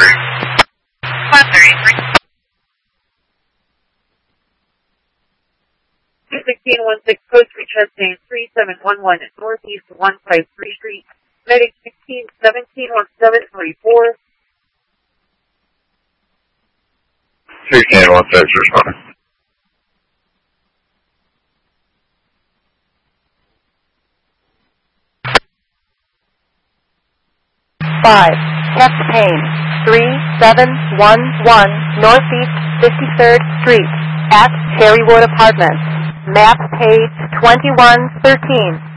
Street. 21616 Coast Chest Name 3711 Northeast 153 Street. Medic 16171734. 1616 responding. 5. Chest pain 3711 Northeast 53rd Street at Cherrywood Apartments. Map page 2113.